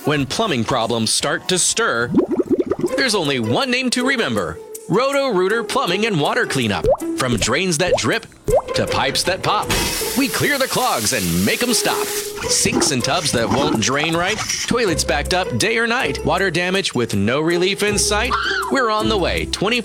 When plumbing problems start to stir, there's only one name to remember: Roto-Rooter Plumbing and Water Cleanup. From drains that drip to pipes that pop, we clear the clogs and make them stop. Sinks and tubs that won't drain right, toilets backed up day or night, water damage with no relief in sight. We're on the way 24